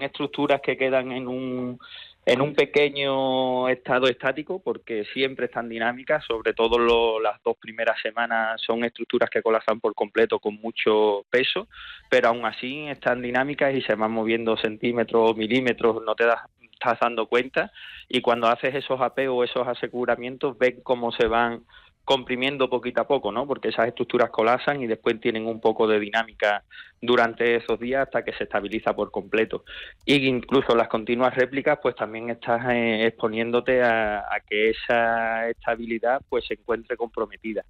son estructuras que quedan en un pequeño estado estático, porque siempre están dinámicas, sobre todo las 2 primeras semanas son estructuras que colapsan por completo con mucho peso, pero aún así están dinámicas y se van moviendo centímetros o milímetros, no te estás dando cuenta, y cuando haces esos apeos o esos aseguramientos ves cómo se van comprimiendo poquito a poco, ¿no? Porque esas estructuras colapsan y después tienen un poco de dinámica durante esos días hasta que se estabiliza por completo. Y incluso las continuas réplicas, pues también estás exponiéndote a que esa estabilidad pues se encuentre comprometida.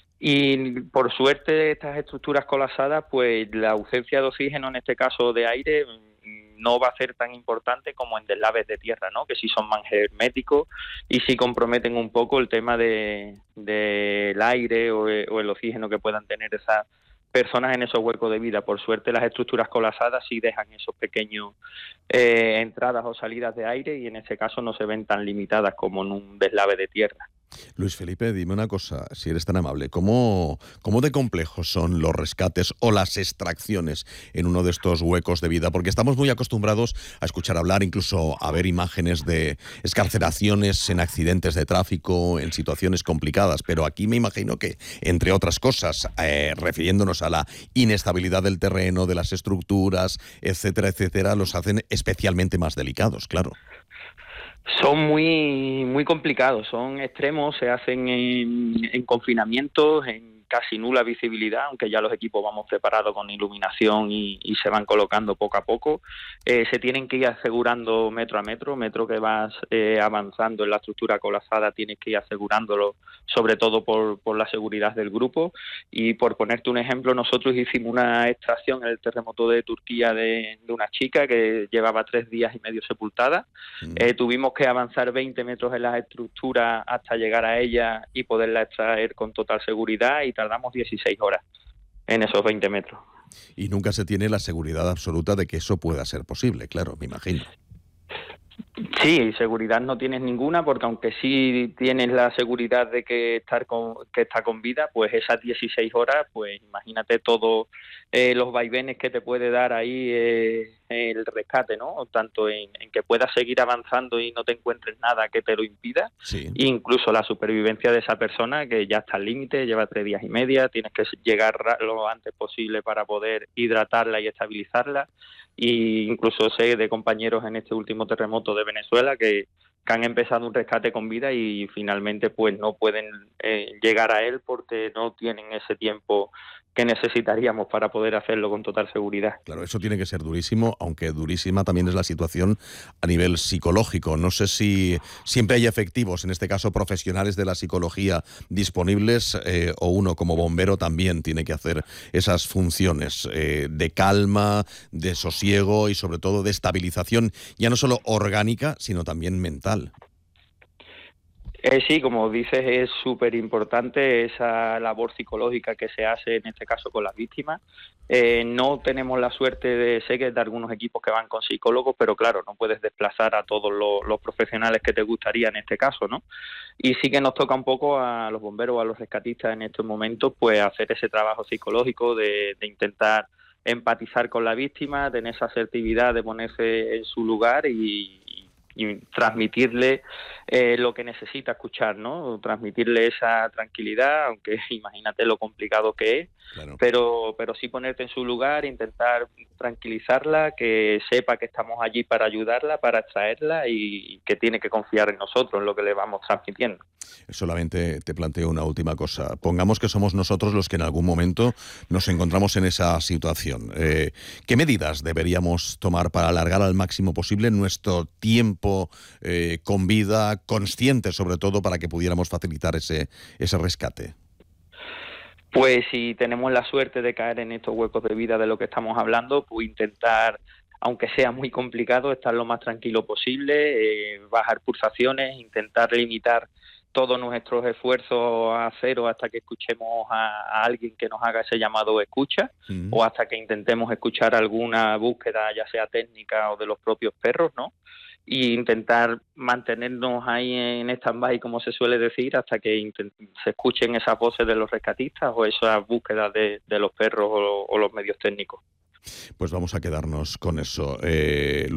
Y por suerte estas estructuras colapsadas, pues la ausencia de oxígeno, en este caso de aire, no va a ser tan importante como en deslaves de tierra, ¿no? Que sí son más herméticos y sí comprometen un poco el tema del aire o el oxígeno que puedan tener esas personas en esos huecos de vida. Por suerte las estructuras colapsadas sí dejan esos pequeños entradas o salidas de aire y en ese caso no se ven tan limitadas como en un deslave de tierra. Luis Felipe, dime una cosa, si eres tan amable, ¿cómo de complejos son los rescates o las extracciones en uno de estos huecos de vida? Porque estamos muy acostumbrados a escuchar hablar, incluso a ver imágenes de excarcelaciones en accidentes de tráfico, en situaciones complicadas, pero aquí me imagino que, entre otras cosas, refiriéndonos a la inestabilidad del terreno, de las estructuras, etcétera, etcétera, los hacen especialmente más delicados, claro. Son muy complicados, son extremos, se hacen en confinamientos, en casi nula visibilidad, aunque ya los equipos vamos preparados con iluminación y se van colocando poco a poco. Se tienen que ir asegurando metro a metro que vas avanzando en la estructura colapsada, tienes que ir asegurándolo, sobre todo por la seguridad del grupo. Y por ponerte un ejemplo, nosotros hicimos una extracción en el terremoto de Turquía de una chica que llevaba 3 días y medio sepultada. Tuvimos que avanzar 20 metros en las estructuras hasta llegar a ella y poderla extraer con total seguridad, y tardamos 16 horas en esos 20 metros. Y nunca se tiene la seguridad absoluta de que eso pueda ser posible, claro, me imagino. Sí, seguridad no tienes ninguna, porque aunque sí tienes la seguridad de que está con vida, pues esas 16 horas, pues imagínate todos los vaivenes que te puede dar ahí el rescate, ¿no? Tanto en que puedas seguir avanzando y no te encuentres nada que te lo impida, Sí. incluso la supervivencia de esa persona que ya está al límite, lleva 3 días y medio, tienes que llegar lo antes posible para poder hidratarla y estabilizarla. Y incluso sé de compañeros en este último terremoto de Venezuela que han empezado un rescate con vida y finalmente pues no pueden llegar a él porque no tienen ese tiempo que necesitaríamos para poder hacerlo con total seguridad. Claro, eso tiene que ser durísimo, aunque durísima también es la situación a nivel psicológico. No sé si siempre hay efectivos, en este caso profesionales de la psicología disponibles, o uno como bombero también tiene que hacer esas funciones de calma, de sosiego y sobre todo de estabilización, ya no solo orgánica, sino también mental. Sí, como dices, es súper importante esa labor psicológica que se hace en este caso con las víctimas. No tenemos la suerte sé que de algunos equipos que van con psicólogos, pero claro, no puedes desplazar a todos los profesionales que te gustaría en este caso, ¿no? Y sí que nos toca un poco a los bomberos o a los rescatistas en estos momentos, pues hacer ese trabajo psicológico de intentar empatizar con la víctima, tener esa asertividad de ponerse en su lugar y transmitirle lo que necesita escuchar, ¿no? Transmitirle esa tranquilidad, aunque imagínate lo complicado que es, Claro. pero sí ponerte en su lugar, intentar tranquilizarla, que sepa que estamos allí para ayudarla, para extraerla y que tiene que confiar en nosotros, en lo que le vamos transmitiendo. Solamente te planteo una última cosa. Pongamos que somos nosotros los que en algún momento nos encontramos en esa situación. ¿Qué medidas deberíamos tomar para alargar al máximo posible nuestro tiempo con vida, consciente sobre todo, para que pudiéramos facilitar ese rescate? Pues si tenemos la suerte de caer en estos huecos de vida de lo que estamos hablando, pues intentar, aunque sea muy complicado, estar lo más tranquilo posible, bajar pulsaciones, intentar limitar todos nuestros esfuerzos a cero hasta que escuchemos a alguien que nos haga ese llamado escucha, o hasta que intentemos escuchar alguna búsqueda, ya sea técnica o de los propios perros, ¿no? Y intentar mantenernos ahí en stand-by, como se suele decir, hasta que se escuchen esas voces de los rescatistas o esas búsquedas de los perros o los medios técnicos. Pues vamos a quedarnos con eso.